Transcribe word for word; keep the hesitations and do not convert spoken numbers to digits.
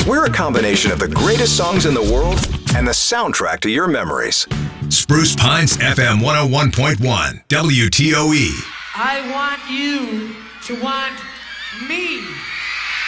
We're a combination of the greatest songs in the world and the soundtrack to your memories. Spruce Pines F M one oh one point one, W T O E. I want you to want me.